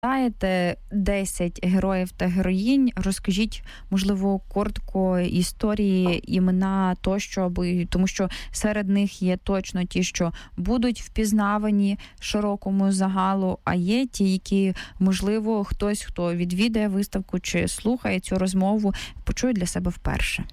Знаєте 10 героїв та героїнь, розкажіть, можливо, коротко історії, імена тощо, тому що серед них є точно ті, що будуть впізнавані широкому загалу, а є ті, які, можливо, хтось, хто відвідає виставку чи слухає цю розмову, почує для себе вперше.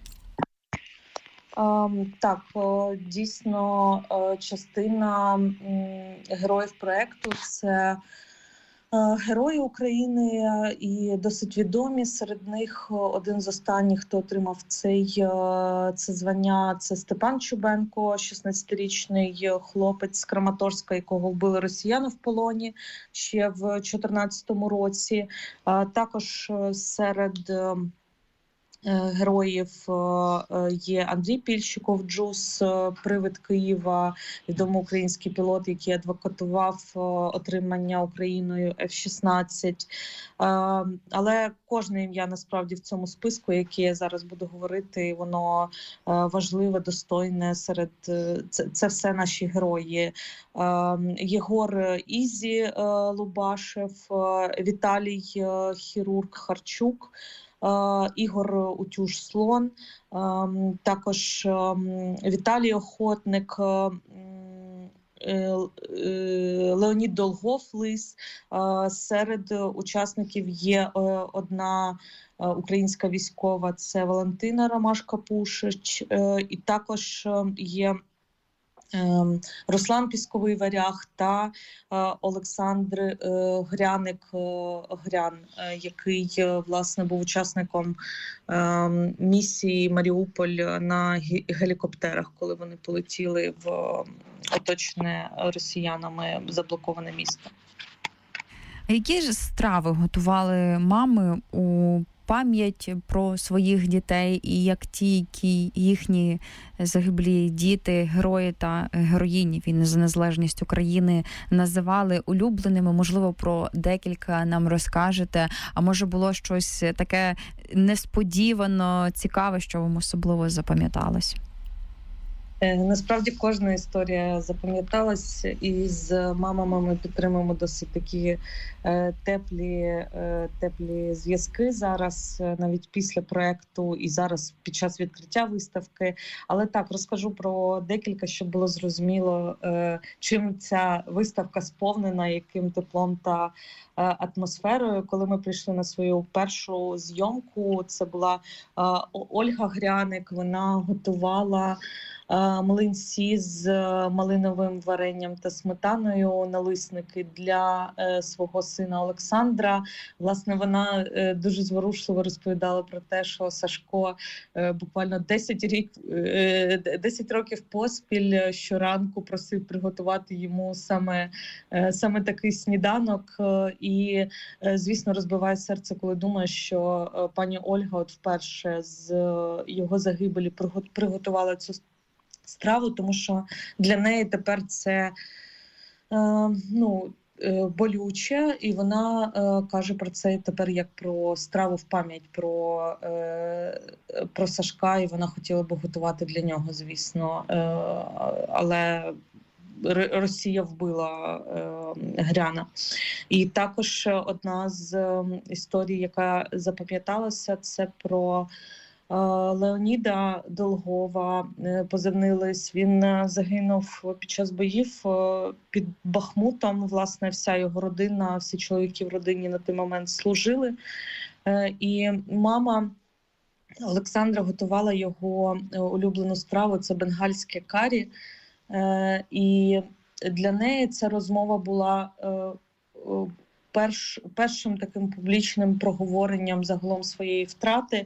Так, дійсно, частина героїв проєкту – це герої України і досить відомі. Серед них один з останніх, хто отримав це звання, це Степан Чубенко, 16-річний хлопець з Краматорська, якого вбили росіяни в полоні ще в 2014 році. Також серед героїв є Андрій Пільщиков, Джус, привид Києва, відомий український пілот, який адвокатував отримання Україною F-16. Але кожне ім'я насправді в цьому списку, яке я зараз буду говорити, воно важливе, достойне. Це все наші герої. Єгор Ізі Лубашев, Віталій хірург Харчук, Ігор Утюж-Слон, також Віталій Охотник, Леонід Долгов-Лис. Серед учасників є одна українська військова, це Валентина Ромашка-Пушич, і також є Руслан Пісковий Варяг та Олександр Грян, який, власне, був учасником місії Маріуполь на гелікоптерах, коли вони полетіли в оточене росіянами заблоковане місто. Які ж страви готували мами у пам'ять про своїх дітей, і як ті, які їхні загиблі діти, герої та героїні війни за незалежність України називали улюбленими? Можливо, про декілька нам розкажете, а може було щось таке несподівано цікаве, що вам особливо запам'яталось? Насправді кожна історія запам'яталась, і з мамами ми підтримуємо досить такі теплі зв'язки зараз, навіть після проєкту і зараз під час відкриття виставки. Але так, розкажу про декілька, щоб було зрозуміло, чим ця виставка сповнена, яким теплом та атмосферою. Коли ми прийшли на свою першу зйомку, це була Ольга Гряник, вона готувала млинці з малиновим варенням та сметаною, налисники для свого сина Олександра. Власне, вона дуже зворушливо розповідала про те, що Сашко буквально 10 років поспіль щоранку просив приготувати йому саме такий сніданок. І, звісно, розбиває серце, коли думаєш, що пані Ольга от вперше з його загибелі приготувала цю страву, тому що для неї тепер це болюче, і вона каже про це тепер як про страву в пам'ять про Сашка, і вона хотіла б готувати для нього, звісно, але Росія вбила Гряна. І також одна з історій, яка запам'яталася, це про Леоніда Долгова, позивний Лис. Він загинув під час боїв під Бахмутом. Власне, вся його родина, всі чоловіки в родині на той момент служили. І мама Олександра готувала його улюблену страву – це бенгальське карі. І для неї ця розмова була першим таким публічним проговоренням загалом своєї втрати.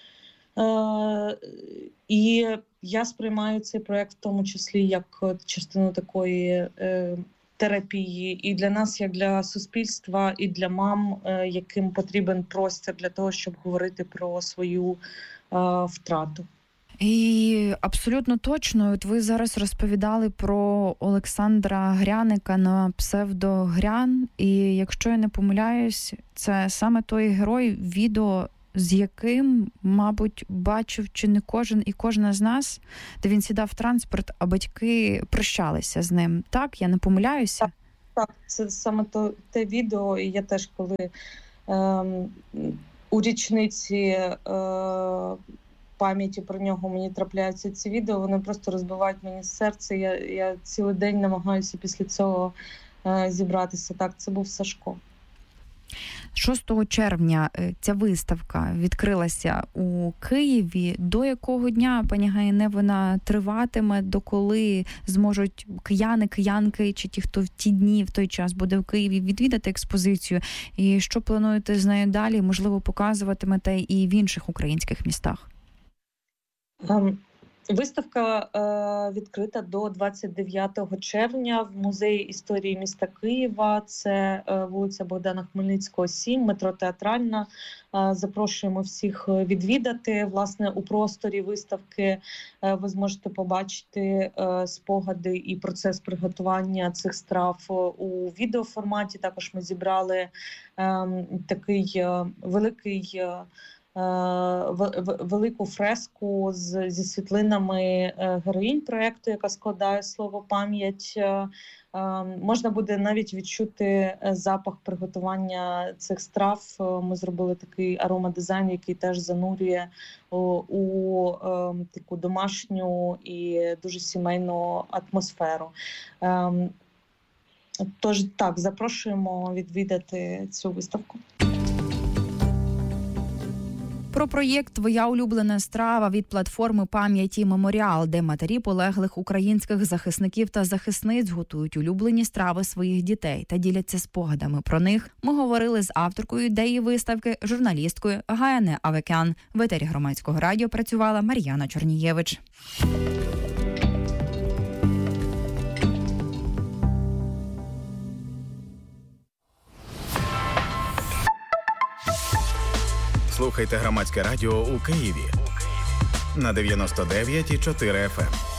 І я сприймаю цей проєкт в тому числі як частину такої терапії і для нас, як для суспільства, і для мам, яким потрібен простір для того, щоб говорити про свою втрату. І абсолютно точно, от ви зараз розповідали про Олександра Гряника на псевдо Грян, і якщо я не помиляюсь, це саме той герой, відео з яким, мабуть, бачив чи не кожен і кожна з нас, де він сідав в транспорт, а батьки прощалися з ним. Так? Я не помиляюся? Так, це саме те відео, і я теж, коли у річниці пам'яті про нього мені трапляються ці відео, вони просто розбивають мені серце. Я цілий день намагаюся після цього зібратися. Так, це був Сашко. 6 червня ця виставка відкрилася у Києві. До якого дня, пані Гаїне, вона триватиме? До коли зможуть кияни, киянки чи ті, хто в ті дні, в той час буде в Києві, відвідати експозицію? І що плануєте з нею далі? Можливо, показуватимете і в інших українських містах? Виставка відкрита до 29 червня в Музеї історії міста Києва. Це вулиця Богдана Хмельницького, 7, метро Театральна. Запрошуємо всіх відвідати. Власне, у просторі виставки ви зможете побачити спогади і процес приготування цих страв у відеоформаті. Також ми зібрали такий велику фреску зі світлинами героїнь проєкту, яка складає слово «пам'ять». Можна буде навіть відчути запах приготування цих страв. Ми зробили такий аромадизайн, який теж занурює у таку домашню і дуже сімейну атмосферу. Тож так, запрошуємо відвідати цю виставку. Про проєкт «Твоя улюблена страва» від платформи «Пам'яті Меморіал», де матері полеглих українських захисників та захисниць готують улюблені страви своїх дітей та діляться спогадами про них. Ми говорили з авторкою ідеї виставки, журналісткою Гаїне Авекян. В етері Громадського радіо працювала Мар'яна Чорнієвич. Слухайте Громадське радіо у Києві на 99,4 FM.